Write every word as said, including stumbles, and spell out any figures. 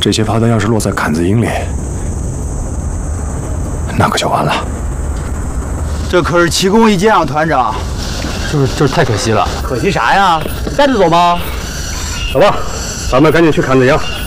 这些炮弹要是落在坎子营里，那可就完了。 这可是奇功一件啊，团长。 就是就是太可惜了。 可惜啥呀？带着走吗？ 走吧，咱们赶紧去坎子营。